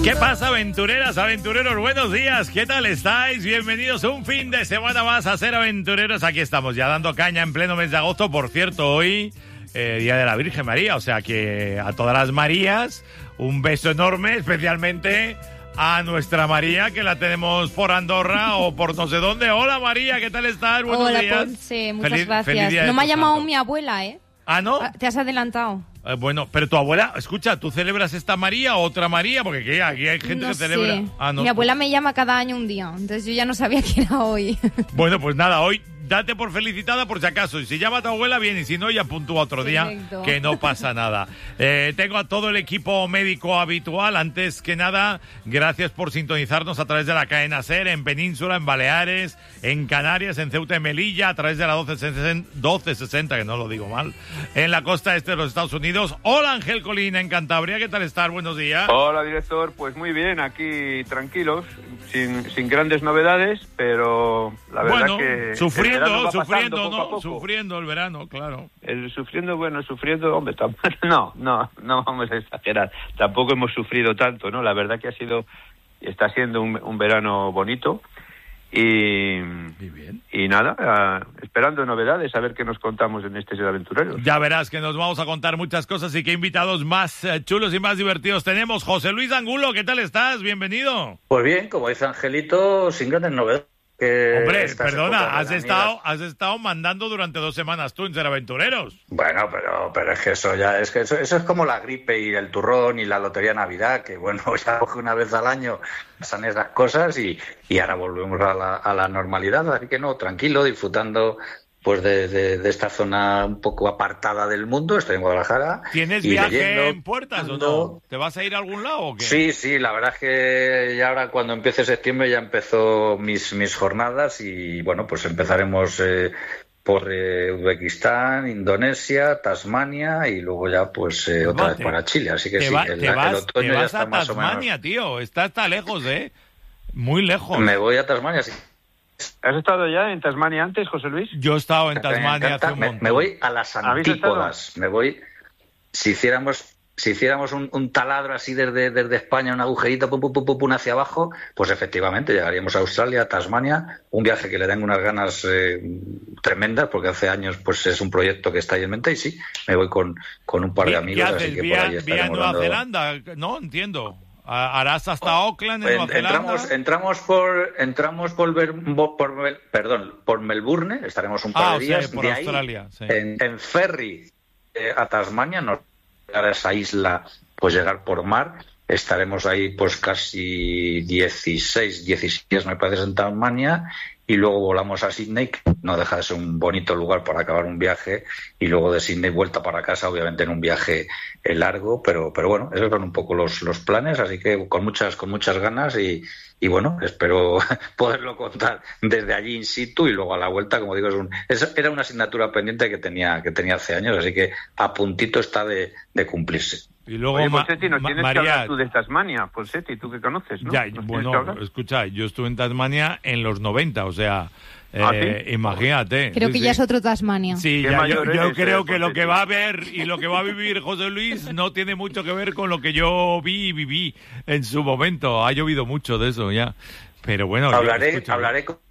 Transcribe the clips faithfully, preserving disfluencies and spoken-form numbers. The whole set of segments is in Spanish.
¿Qué pasa, aventureras, aventureros? Buenos días, ¿qué tal estáis? Bienvenidos un fin de semana más a Ser Aventureros. Aquí estamos ya dando caña en pleno mes de agosto. Por cierto, hoy, eh, Día de la Virgen María, o sea que a todas las Marías, un beso enorme, especialmente a nuestra María, que la tenemos por Andorra o por no sé dónde. Hola, María, ¿qué tal estás? Buenos Hola, días. Ponce, muchas Feliz- gracias. feliz día de No me ha tu llamado santo. mi abuela, ¿eh? Ah, ¿no? Ah, Te has adelantado. Eh, bueno, pero tu abuela, escucha, ¿tú celebras esta María o otra María? Porque ¿qué? Aquí hay gente No que sé. celebra. Ah, no. Mi abuela me llama cada año un día, entonces yo ya no sabía que era hoy. Bueno, pues nada, hoy date por felicitada por si acaso. Y si llama a tu abuela, bien, y si no, ya puntúa otro día, Perfecto. que no pasa nada. Eh, tengo a todo el equipo médico habitual. Antes que nada, gracias por sintonizarnos a través de la cadena SER, en Península, en Baleares, en Canarias, en Ceuta y Melilla, a través de la doce sesenta, que no lo digo mal, en la costa este de los Estados Unidos. Hola, Ángel Colina, en Cantabria. ¿Qué tal estás? Buenos días. Hola, director. Pues muy bien, aquí tranquilos, sin, sin grandes novedades, pero la verdad Bueno, que... el sufriendo, verano va sufriendo, pasando poco a ¿no? poco. Sufriendo el verano, claro. El sufriendo, bueno, sufriendo, hombre, tampoco, no, no, no vamos a exagerar. Tampoco hemos sufrido tanto, ¿no? La verdad que ha sido, está siendo un, un verano bonito y... Muy bien. Y nada, ah, esperando novedades, a ver qué nos contamos en este Ser Aventureros. Ya verás que nos vamos a contar muchas cosas y qué invitados más eh, chulos y más divertidos tenemos. José Luis Angulo, ¿qué tal estás? Bienvenido. Pues bien, como dice Angelito, sin grandes novedades. Que Hombre, estas perdona, épocas has veraniegas- estado, has estado mandando durante dos semanas tú en Ser Aventureros. Bueno, pero, pero es que eso ya es que eso, eso es como la gripe y el turrón y la lotería de Navidad, que bueno, ya una vez al año pasan esas cosas y, y ahora volvemos a la, a la normalidad, así que no, tranquilo, disfrutando pues de, de, de esta zona un poco apartada del mundo. Estoy en Guadalajara. ¿Tienes y viaje leyendo, en puertas o no? ¿Te vas a ir a algún lado o qué? Sí, sí, la verdad es que ya ahora cuando empiece septiembre ya empezó mis, mis jornadas y bueno, pues empezaremos eh, por eh, Uzbekistán, Indonesia, Tasmania y luego ya pues eh, otra vez Te- para Chile. Así que te sí, va- el, te el vas, otoño te ya vas está a más o menos. Tasmania, tío. Está, está lejos, ¿eh? Muy lejos. Me voy a Tasmania, sí. ¿Has estado ya en Tasmania antes, José Luis? Yo he estado en Me Tasmania encanta. hace un Me, montón. me voy a las ¿Habéis antípodas. Me voy. Si hiciéramos, si hiciéramos un, un taladro así desde, desde España, un agujerito, pum, pum, pum, pum, pum, hacia abajo, pues efectivamente llegaríamos a Australia, a Tasmania. Un viaje que le tengo unas ganas eh, tremendas, porque hace años pues es un proyecto que está ahí en mente. Y sí, me voy con, con un par de ¿Qué- amigos. ¿Qué así haces? que ¿Vía, por ahí vía estaremos Nueva dando- Zelanda? No, entiendo. ¿Harás hasta Auckland en En- Nueva Zelanda? entramos, entramos por, entramos por, Ver- por Mel- perdón, por Melbourne, estaremos un par Ah, de o sea, días. por de ahí, Australia, sí. en, en ferry eh, a Tasmania, nos llegar a esa isla, pues llegar por mar. Estaremos ahí pues casi dieciséis, diecisiete días, me parece, en Tasmania, y luego volamos a Sydney, que no deja de ser un bonito lugar para acabar un viaje, y luego de Sydney vuelta para casa, obviamente en un viaje eh, largo, pero pero bueno, esos son un poco los, los planes, así que con muchas con muchas ganas y, y bueno, espero poderlo contar desde allí in situ y luego a la vuelta, como digo, es un, es- era una asignatura pendiente que tenía que tenía hace años, así que a puntito está de, de cumplirse. Y luego, Oye, Ma- Ponsetti, nos Ma- tienes que María, hablar tú de Tasmania, Ponsetti, tú que conoces, ¿no? ya, ¿Nos tienes que bueno, hablar? escucha, yo estuve en Tasmania en los noventa, o sea, eh, ¿Ah, sí? imagínate. Creo Sí, que sí. ya es otro Tasmania. Sí, Qué ya, yo, mayor yo eres, creo eh, que lo Ponsetti. que va a ver y lo que va a vivir José Luis no tiene mucho que ver con lo que yo vi y viví en su momento. Ha llovido mucho de eso ya. Pero bueno, yo- Hablaré, escucha, hablaré con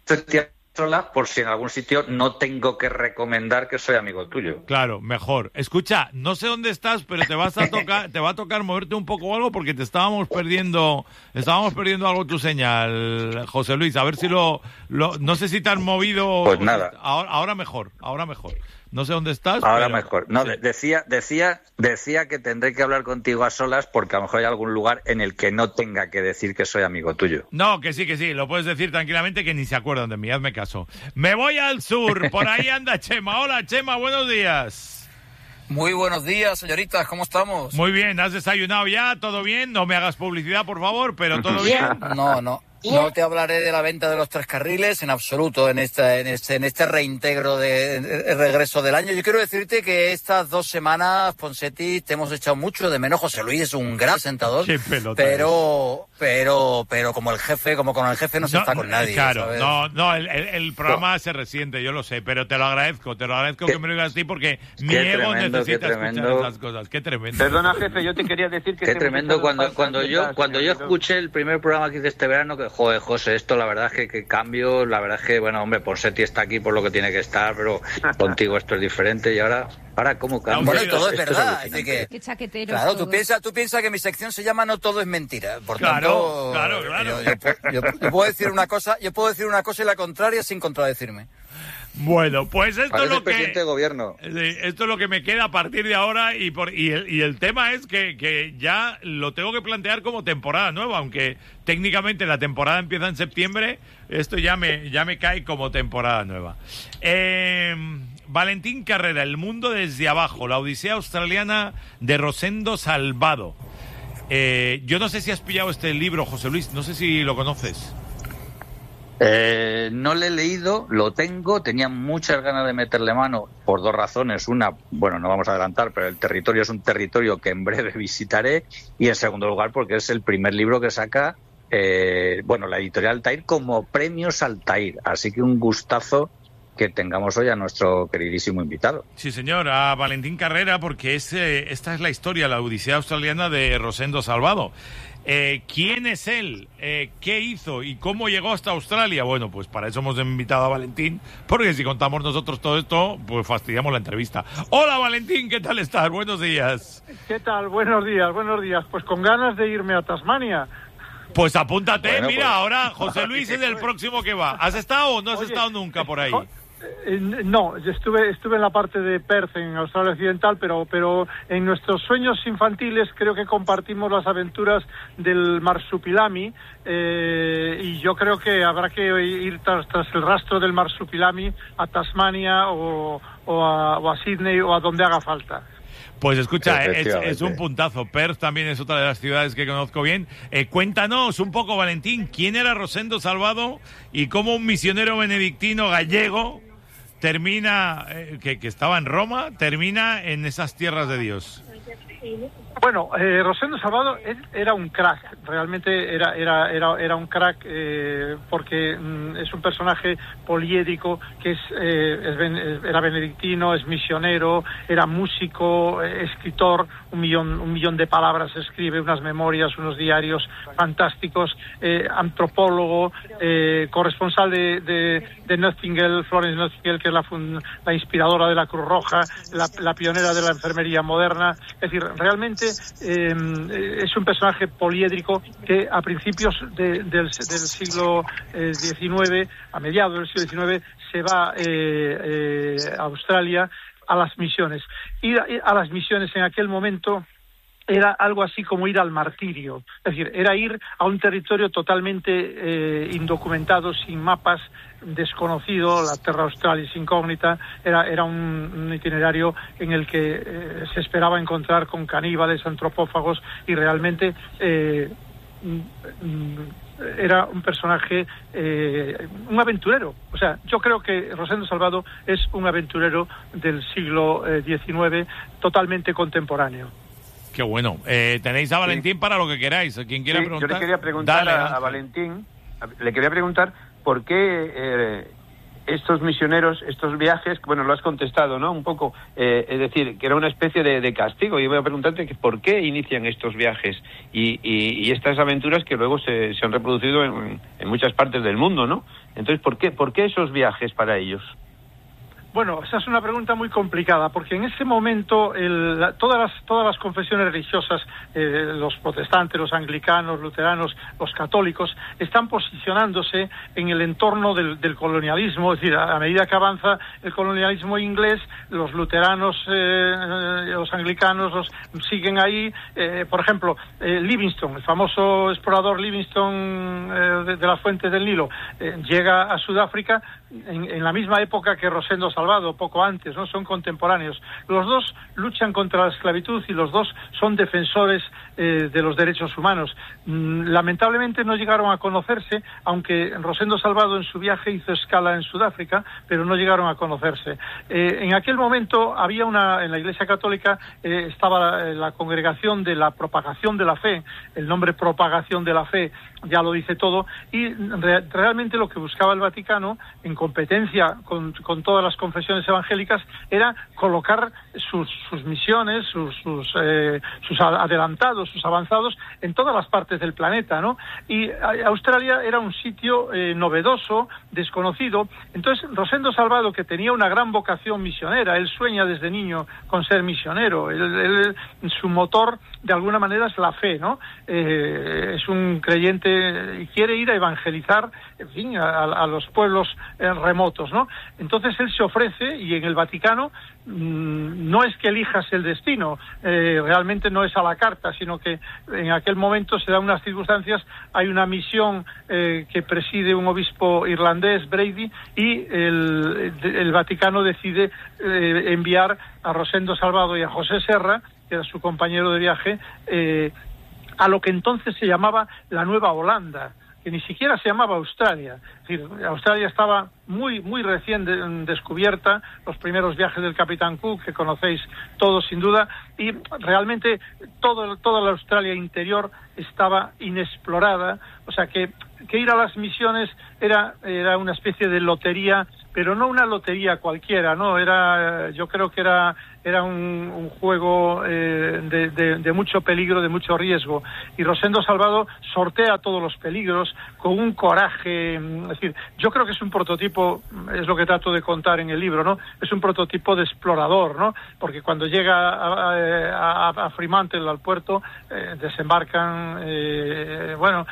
sola por si en algún sitio no tengo que recomendar que soy amigo tuyo. Claro, mejor. Escucha, no sé dónde estás, pero te vas a tocar, te va a tocar moverte un poco o algo porque te estábamos perdiendo, estábamos perdiendo algo tu señal, José Luis. A ver si lo, lo no sé si te has movido. Pues nada. Ahora, ahora mejor, ahora mejor. No sé dónde estás. Ahora pero- mejor. No, sí. de- decía, decía, decía que tendré que hablar contigo a solas porque a lo mejor hay algún lugar en el que no tenga que decir que soy amigo tuyo. No, que sí, que sí, lo puedes decir tranquilamente que ni se acuerdan de mí, hazme caso. Me voy al sur, por ahí anda Chema. Hola Chema, buenos días. Muy buenos días, señoritas, ¿cómo estamos? Muy bien, ¿has desayunado ya? ¿Todo bien? No me hagas publicidad, por favor, pero ¿todo bien? No, no, No te hablaré de la venta de los tres carriles en absoluto en este, en este, en este reintegro de, de regreso del año. Yo quiero decirte que estas dos semanas, Ponseti, te hemos echado mucho de menos. José Luis es un gran presentador, pero, pero, pero como el jefe, como con el jefe no se no, está con nadie. Claro, ¿sabes? no, no, el, el, el programa no. se resiente, yo lo sé, pero te lo agradezco, te lo agradezco ¿Qué? que me lo digas a ti porque qué mi ego tremendo, necesita escuchar esas cosas. Qué tremendo. Perdona, jefe, yo te quería decir que qué tremendo cuando, cuando yo, cuando yo escuché el primer programa que hice este verano, que joder, José, esto la verdad es que, que cambio, la verdad es que, bueno, hombre, Ponseti está aquí por lo que tiene que estar, pero contigo esto es diferente y ahora, ahora ¿cómo cambia? Bueno, todo es verdad, es que, qué chaquetero. Claro, tú piensas, tú piensas que mi sección se llama No todo es mentira, por claro, tanto, claro, claro. Yo, yo, yo, yo puedo decir una cosa, yo puedo decir una cosa y la contraria sin contradecirme. Bueno, pues esto Parece es lo el presidente que de gobierno. Esto es lo que me queda a partir de ahora y por y el, y el tema es que, que ya lo tengo que plantear como temporada nueva, aunque técnicamente la temporada empieza en septiembre, esto ya me ya me cae como temporada nueva. Eh, Valentín Carrera, El mundo desde abajo, la odisea australiana de Rosendo Salvado. Eh, yo no sé si has pillado este libro, José Luis, no sé si lo conoces. Eh, no lo he leído, lo tengo, tenía muchas ganas de meterle mano por dos razones. Una, bueno, no vamos a adelantar, pero el territorio es un territorio que en breve visitaré, y en segundo lugar porque es el primer libro que saca, eh, bueno, la editorial Altair como premios Altair, así que un gustazo que tengamos hoy a nuestro queridísimo invitado. Sí, señor, a Valentín Carrera, porque es, eh, esta es la historia, la odisea australiana de Rosendo Salvado. Eh, ¿Quién es él? Eh, ¿Qué hizo? ¿Y cómo llegó hasta Australia? Bueno, pues para eso hemos invitado a Valentín, porque si contamos nosotros todo esto, pues fastidiamos la entrevista. Hola, Valentín, ¿qué tal estás? Buenos días. ¿Qué tal? Buenos días, buenos días. Pues con ganas de irme a Tasmania. Pues apúntate, bueno, mira, pues... ahora José Luis es el próximo que va. ¿Has estado o no has Oye, estado nunca por ahí? Eh, no, estuve estuve en la parte de Perth, en Australia Occidental, pero pero en nuestros sueños infantiles creo que compartimos las aventuras del marsupilami, eh, y yo creo que habrá que ir tras, tras el rastro del marsupilami a Tasmania o, o, a, o a Sydney o a donde haga falta. Pues escucha, es, es un puntazo. Perth también es otra de las ciudades que conozco bien. Eh, cuéntanos un poco, Valentín, ¿quién era Rosendo Salvado y cómo un misionero benedictino gallego termina, eh, que, que estaba en Roma, termina en esas tierras de Dios? Bueno, eh, Rosendo Salvado era un crack, realmente era era era, era un crack, eh, porque mm, es un personaje poliédrico que es, eh, es ben, era benedictino, es misionero, era músico, eh, escritor, un millón un millón de palabras escribe, unas memorias, unos diarios fantásticos, eh, antropólogo, eh, corresponsal de, de, de Nightingale, Florence Nightingale, que es la, fund, la inspiradora de la Cruz Roja, la, la pionera de la enfermería moderna. Es decir, realmente eh, es un personaje poliédrico que a principios de, del, del siglo eh, diecinueve, a mediados del siglo diecinueve, se va eh, eh, a Australia a las misiones. Ir a, a las misiones en aquel momento era algo así como ir al martirio, es decir, era ir a un territorio totalmente eh, indocumentado, sin mapas, desconocido, la Terra Australis incógnita, era, era un, un itinerario en el que eh, se esperaba encontrar con caníbales, antropófagos, y realmente eh, era un personaje, eh, un aventurero. O sea, yo creo que Rosendo Salvado es un aventurero del siglo diecinueve, totalmente contemporáneo. Qué bueno. Eh, tenéis a Valentín sí. para lo que queráis. Quien quiera sí, preguntar. Yo le quería preguntar Dale, a, a Valentín, le quería preguntar por qué eh, estos misioneros, estos viajes, bueno, lo has contestado, ¿no? Un poco, eh, es decir, que era una especie de, de castigo. Y voy a preguntarte que por qué inician estos viajes y, y, y estas aventuras que luego se, se han reproducido en, en muchas partes del mundo, ¿no? Entonces, ¿por qué, por qué esos viajes para ellos? Bueno, esa es una pregunta muy complicada, porque en ese momento el, la, todas las todas las confesiones religiosas, eh, los protestantes, los anglicanos, luteranos, los católicos, están posicionándose en el entorno del, del colonialismo. Es decir, a, a medida que avanza el colonialismo inglés, los luteranos, eh, los anglicanos los siguen ahí. Eh, por ejemplo, eh, Livingstone, el famoso explorador Livingstone eh, de, de las fuentes del Nilo, eh, llega a Sudáfrica en, en la misma época que Rosendo Salvado, poco antes, ¿no? Son contemporáneos. Los dos luchan contra la esclavitud y los dos son defensores eh, de los derechos humanos. Mm, lamentablemente no llegaron a conocerse, aunque Rosendo Salvado en su viaje hizo escala en Sudáfrica, pero no llegaron a conocerse. Eh, en aquel momento había una, en la Iglesia Católica eh, estaba la, la Congregación de la Propagación de la Fe, el nombre Propagación de la Fe ya lo dice todo, y re, realmente lo que buscaba el Vaticano, en competencia con, con todas las confesiones evangélicas, era colocar sus, sus misiones, sus, sus, eh, sus adelantados, sus avanzados en todas las partes del planeta, ¿no? Y Australia era un sitio eh, novedoso, desconocido. Entonces Rosendo Salvado, que tenía una gran vocación misionera, él sueña desde niño con ser misionero, él, él, su motor de alguna manera es la fe, ¿no? Eh, es un creyente y quiere ir a evangelizar, en fin, a, a los pueblos eh, remotos, ¿no? Entonces él se ofrece, y en el Vaticano mmm, no es que elijas el destino, eh, realmente no es a la carta, sino que en aquel momento se dan unas circunstancias, hay una misión eh, que preside un obispo irlandés, Brady, y el, el Vaticano decide eh, enviar a Rosendo Salvado y a José Serra, que era su compañero de viaje, eh, a lo que entonces se llamaba la Nueva Holanda, que ni siquiera se llamaba Australia. Es decir, Australia estaba muy muy recién de, descubierta, los primeros viajes del Capitán Cook, que conocéis todos sin duda, y realmente todo, toda la Australia interior estaba inexplorada, o sea que, que ir a las misiones era, era una especie de lotería, pero no una lotería cualquiera, ¿no? Era, yo creo que era, era un, un juego eh, de, de, de mucho peligro, de mucho riesgo. Y Rosendo Salvado sortea todos los peligros con un coraje. Es decir, yo creo que es un prototipo, es lo que trato de contar en el libro, ¿no? Es un prototipo de explorador, ¿no? Porque cuando llega a, a, a Fremantle, al puerto, eh, desembarcan, eh, bueno,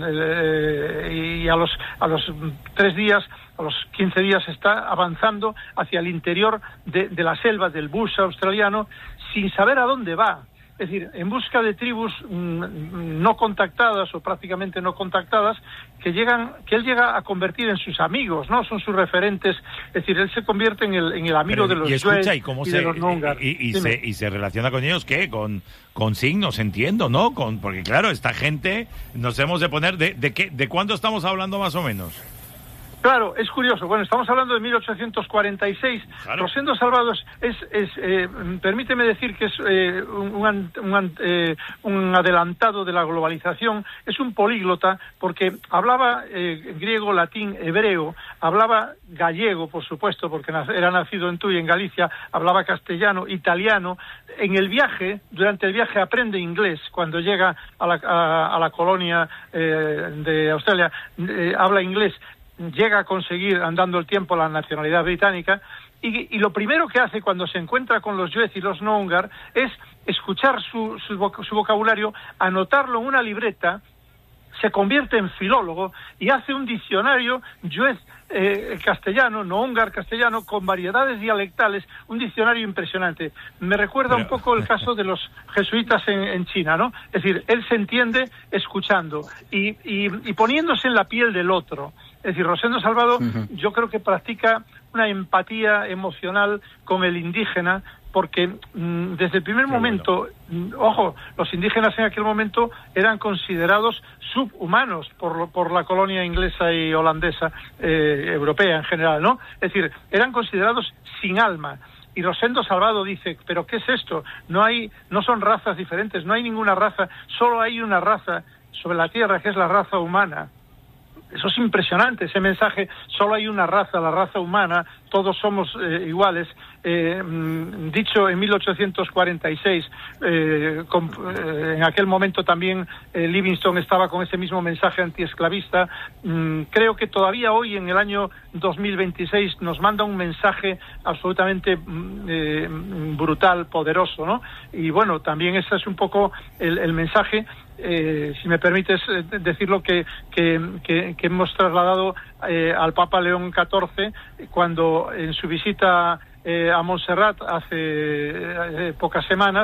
eh, y a los, a los tres días, a los quince días está avanzando hacia el interior de, de la selva del bush australiano sin saber a dónde va. Es decir, en busca de tribus mmm, no contactadas o prácticamente no contactadas que llegan, que él llega a convertir en sus amigos, ¿no? Son sus referentes. Es decir, él se convierte en el, en el amigo Pero, de los y escucha, Yuez ¿y cómo y se, de los Noongar. Y, y, y, se, y se relaciona con ellos, ¿qué? Con, con signos, entiendo, ¿no? Con, porque claro, esta gente nos hemos de poner... ¿De, de, qué, de cuándo estamos hablando más o menos? Claro, es curioso. Bueno, estamos hablando de mil ochocientos cuarenta y seis. Claro. Rosendo Salvado es, es eh, permíteme decir que es eh, un, un, eh, un adelantado de la globalización. Es un políglota porque hablaba eh, griego, latín, hebreo, hablaba gallego, por supuesto, porque era nacido en Tui, en Galicia, hablaba castellano, italiano. En el viaje, durante el viaje aprende inglés. Cuando llega a la, a, a la colonia eh, de Australia, eh, habla inglés. Llega a conseguir, andando el tiempo, la nacionalidad británica, y, y lo primero que hace cuando se encuentra con los Yuez y los Noongar es escuchar su, su, voc- su vocabulario, anotarlo en una libreta, se convierte en filólogo y hace un diccionario Yuez eh, castellano, Noongar castellano, con variedades dialectales, un diccionario impresionante. Me recuerda Pero... un poco el caso de los jesuitas en, en China, ¿no? Es decir, él se entiende escuchando y, y, y poniéndose en la piel del otro. Es decir, Rosendo Salvado, uh-huh. yo creo que practica una empatía emocional con el indígena, porque mmm, desde el primer Qué momento, bueno. ojo, los indígenas en aquel momento eran considerados subhumanos por, por la colonia inglesa y holandesa, eh, europea en general, ¿no? Es decir, eran considerados sin alma. Y Rosendo Salvado dice, ¿pero qué es esto? No hay, no son razas diferentes, no hay ninguna raza, solo hay una raza sobre la tierra, que es la raza humana. Eso es impresionante, ese mensaje, solo hay una raza, la raza humana, todos somos eh, iguales. Eh, dicho en mil ochocientos cuarenta y seis, eh, con, eh, en aquel momento también eh, Livingstone estaba con ese mismo mensaje antiesclavista. Mm, creo que todavía hoy, en el año dos mil veintiséis, nos manda un mensaje absolutamente eh, brutal, poderoso, ¿no? Y bueno, también ese es un poco el, el mensaje, eh, si me permites eh, decirlo, que, que, que, que hemos trasladado eh, al Papa León catorce cuando en su visita Eh, a Montserrat hace eh, pocas semanas,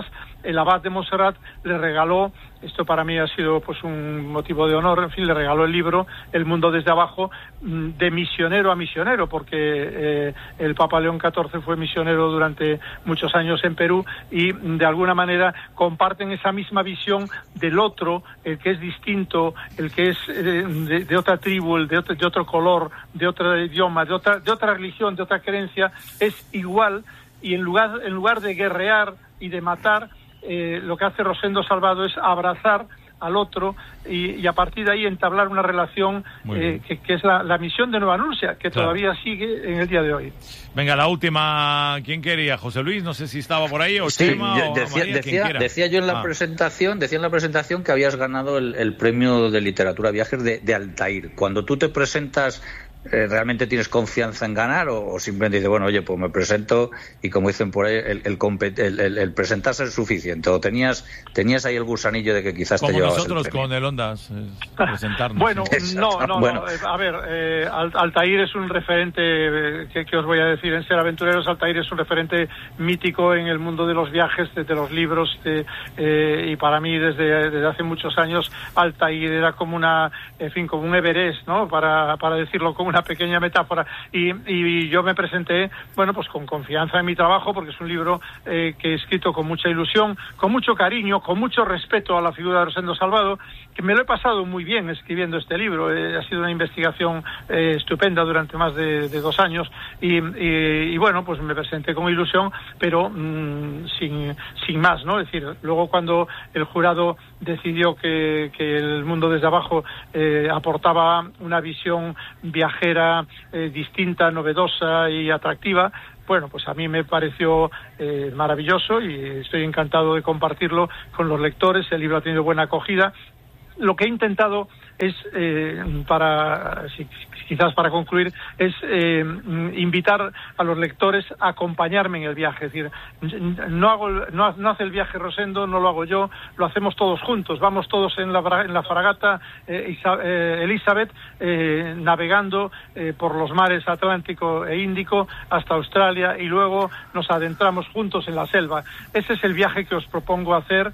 el abad de Montserrat le regaló, esto para mí ha sido pues un motivo de honor, en fin, le regaló el libro El mundo desde abajo, de misionero a misionero, porque eh, el Papa León catorce fue misionero durante muchos años en Perú y de alguna manera comparten esa misma visión del otro, el que es distinto, el que es eh, de, de otra tribu, el de otro, de otro color, de otro idioma, de otra, de otra religión, de otra creencia, es igual, y en lugar, en lugar de guerrear y de matar, eh, lo que hace Rosendo Salvado es abrazar al otro y, y a partir de ahí entablar una relación eh, que, que es la, la misión de Nueva Nursia, que claro. todavía sigue en el día de hoy. Venga, la última, ¿quién quería? José Luis, no sé si estaba por ahí, o sí, Chema, yo, o decía, María, decía, quien quiera. decía yo en la ah. presentación, decía en la presentación que habías ganado el, el premio de literatura viajes de, de Altair. Cuando tú te presentas, Eh, ¿realmente tienes confianza en ganar o, o simplemente dices, bueno, oye, pues me presento y como dicen por ahí, el, el, el, el, el presentarse es suficiente? ¿O tenías tenías ahí el gusanillo de que quizás como te llevabas nosotros el premio? con el Ondas, eh, presentarnos? Bueno, no, no, bueno. no, a ver, eh, Altair es un referente, eh, que, que os voy a decir en Ser Aventureros, Altair es un referente mítico en el mundo de los viajes, de, de los libros, de, eh, y para mí desde, desde hace muchos años Altair era como una, en fin, como un Everest, ¿no? Para, para decirlo como una pequeña metáfora, y, y yo me presenté, bueno, pues con confianza en mi trabajo, porque es un libro eh, que he escrito con mucha ilusión, con mucho cariño, con mucho respeto a la figura de Rosendo Salvado, que me lo he pasado muy bien escribiendo este libro. Eh, ha sido una investigación eh, estupenda durante más de, de dos años y, y, y bueno, pues me presenté con ilusión, pero mmm, sin, sin más, ¿no? Es decir, luego cuando el jurado decidió que, que el mundo desde abajo eh, aportaba una visión viajera eh, distinta, novedosa y atractiva, bueno, pues a mí me pareció eh, maravilloso y estoy encantado de compartirlo con los lectores. El libro ha tenido buena acogida. Lo que he intentado es, eh, para si, quizás para concluir, es eh, invitar a los lectores a acompañarme en el viaje. Es decir, no hago, no, no hace el viaje Rosendo, no lo hago yo, lo hacemos todos juntos. Vamos todos en la, en la fragata eh, Isa, eh, Elizabeth, eh, navegando eh, por los mares Atlántico e Índico hasta Australia y luego nos adentramos juntos en la selva. Ese es el viaje que os propongo hacer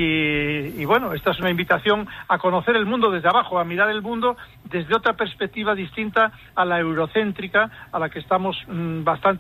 y, y bueno, esta es una invitación a conocer el mundo desde abajo, a mirar el mundo desde otra perspectiva distinta a la eurocéntrica, a la que estamos mmm, bastante